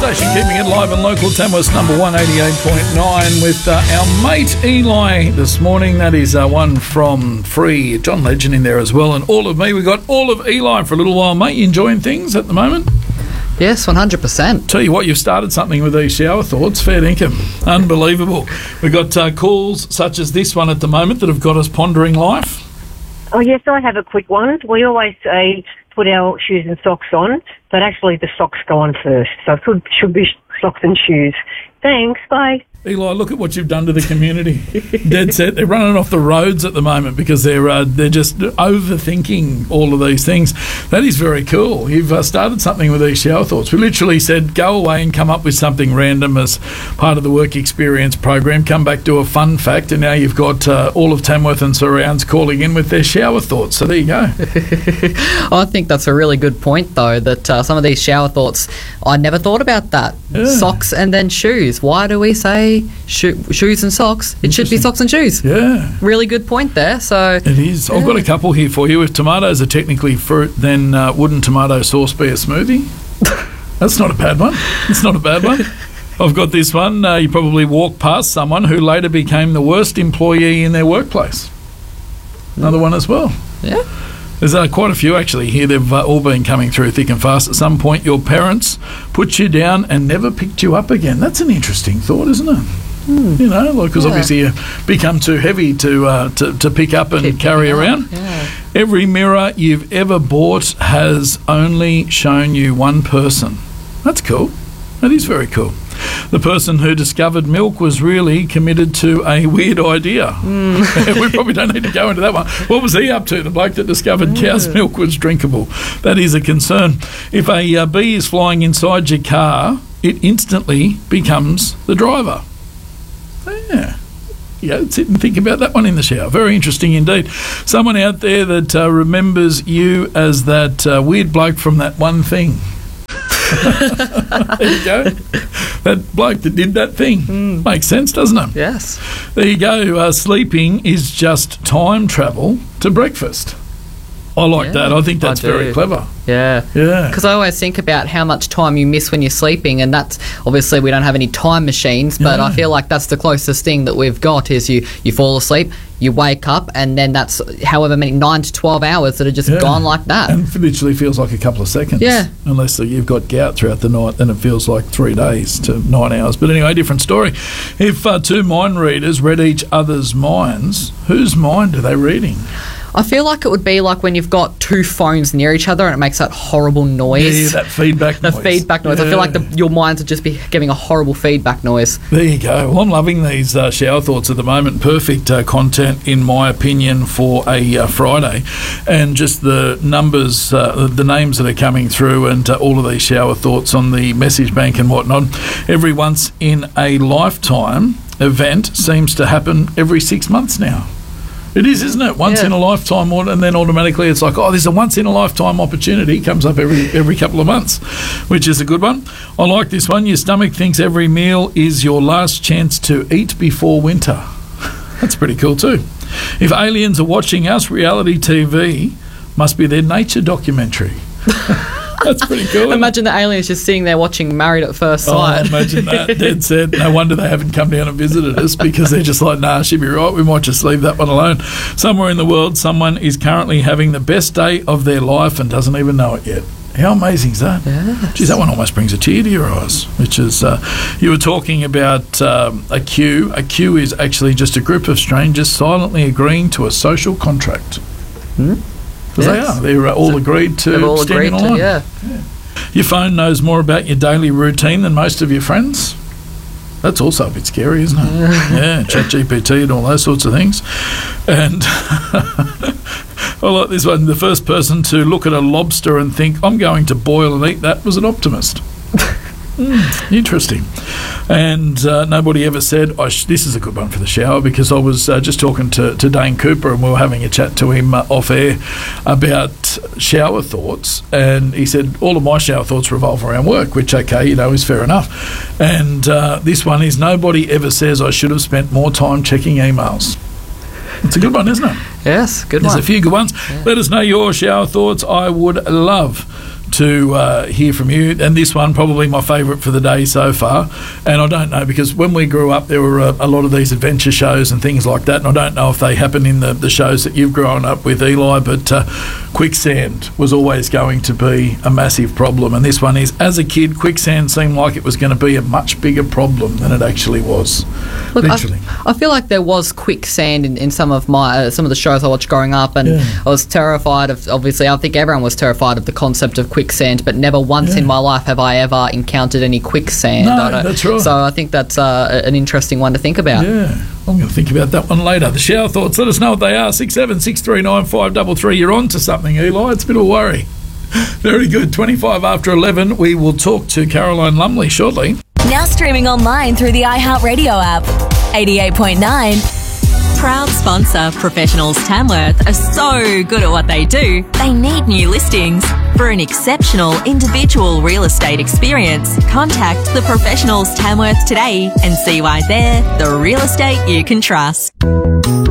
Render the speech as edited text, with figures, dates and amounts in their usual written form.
station, keeping it live and local. Tamworth's number 188.9 with our mate Eli this morning. That is one from Free, John Legend in there as well, and all of me. We've got all of Eli for a little while, mate. You enjoying things at the moment? Yes, 100%. Tell you what, you've started something with these shower thoughts. Fair dinkum. Unbelievable. We've got calls such as this one at the moment that have got us pondering life. Oh, yes, I have a quick one. We always say put our shoes and socks on, but actually the socks go on first. So it should be socks and shoes. Thanks, bye. Eli, look at what you've done to the community. Dead set. They're running off the roads at the moment because they're just overthinking all of these things. That is very cool. You've started something with these shower thoughts. We literally said go away and come up with something random as part of the work experience program. Come back, do a fun fact, and now you've got all of Tamworth and surrounds calling in with their shower thoughts. So there you go. I think that's a really good point, though, that some of these shower thoughts, I never thought about that. Yeah. Socks and then shoes. Why do we say shoes and socks? It should be socks and shoes. Yeah. Really good point there. So it is. Yeah. I've got a couple here for you. If tomatoes are technically fruit, then wouldn't tomato sauce be a smoothie? That's not a bad one. It's not a bad one. I've got this one. You probably walked past someone who later became the worst employee in their workplace. Another one as well. Yeah. There's quite a few actually here. They've all been coming through thick and fast. At some point, your parents put you down and never picked you up again. That's an interesting thought, isn't it? You know, because obviously you become too heavy to pick up and carry around. Yeah. Every mirror you've ever bought has only shown you one person. That's cool. That is very cool. The person who discovered milk was really committed to a weird idea. We probably don't need to go into that one. What was he up to? The bloke that discovered cow's milk was drinkable. That is a concern. If a bee is flying inside your car, it instantly becomes the driver. Yeah, sit and think about that one in the shower. Very interesting indeed. Someone out there that remembers you as that weird bloke from that one thing. There you go. That bloke that did that thing. Makes sense, doesn't it? Yes. There you go. Sleeping is just time travel to breakfast. I like that. I think that's very clever. Yeah. Yeah. Because I always think about how much time you miss when you're sleeping, and that's obviously we don't have any time machines, but I feel like that's the closest thing that we've got is you fall asleep, you wake up, and then that's however many 9 to 12 hours that are just gone like that. And it literally feels like a couple of seconds. Yeah. Unless you've got gout throughout the night, then it feels like 3 days to 9 hours. But anyway, different story. If two mind readers read each other's minds, whose mind are they reading? I feel like it would be like when you've got two phones near each other and it makes that horrible noise. Yeah, that feedback noise. The feedback noise. Yeah. I feel like your minds would just be giving a horrible feedback noise. There you go. Well, I'm loving these shower thoughts at the moment. Perfect content, in my opinion, for a Friday. And just the numbers, the names that are coming through and all of these shower thoughts on the message bank and whatnot. Every once in a lifetime event seems to happen every 6 months now. It is, isn't it? Once in a lifetime, and then automatically it's like, oh, there's a once in a lifetime opportunity. Comes up every couple of months, which is a good one. I like this one. Your stomach thinks every meal is your last chance to eat before winter. That's pretty cool too. If aliens are watching us, reality TV must be their nature documentary. That's pretty cool. Imagine the aliens just sitting there watching Married at First Sight. Oh, imagine that. Dead set. No wonder they haven't come down and visited us because they're just like, nah, she'll be right. We might just leave that one alone. Somewhere in the world, someone is currently having the best day of their life and doesn't even know it yet. How amazing is that? Yes. Geez, that one almost brings a tear to your eyes, which is, you were talking about a queue. A queue is actually just a group of strangers silently agreeing to a social contract. Because they are. They're all agreed to stand in line. Yeah. Your phone knows more about your daily routine than most of your friends. That's also a bit scary, isn't it? Yeah, ChatGPT and all those sorts of things. And I like this one. The first person to look at a lobster and think, I'm going to boil and eat that, was an optimist. Interesting. And nobody ever said, this is a good one for the shower, because I was just talking to Dane Cooper and we were having a chat to him off air about shower thoughts, and he said, all of my shower thoughts revolve around work, which, okay, is fair enough. And this one is, nobody ever says I should have spent more time checking emails. It's a good one, isn't it? Yes, good one. There's a few good ones. Yeah. Let us know your shower thoughts. I would love to hear from you. And this one, probably my favourite for the day so far. And I don't know, because when we grew up, there were a lot of these adventure shows and things like that. And I don't know if they happen in the shows that you've grown up with, Eli, but quicksand was always going to be a massive problem. And this one is, as a kid, quicksand seemed like it was going to be a much bigger problem than it actually was. Look, I feel like there was quicksand in some of the shows I watched growing up, and I was terrified of, obviously I think everyone was terrified of the concept of quicksand, but never once in my life have I ever encountered any quicksand. No, that's right. So I think that's an interesting one to think about. Yeah, I'm going to think about that one later. The shower thoughts, let us know what they are. 67639533. You're on to something, Eli. It's a bit of a worry. Very good. 25 after 11. We will talk to Caroline Lumley shortly. Now streaming online through the iHeartRadio app. 88.9. Proud sponsor. Professionals Tamworth are so good at what they do, they need new listings. For an exceptional individual real estate experience, contact the Professionals Tamworth today and see why they're the real estate you can trust.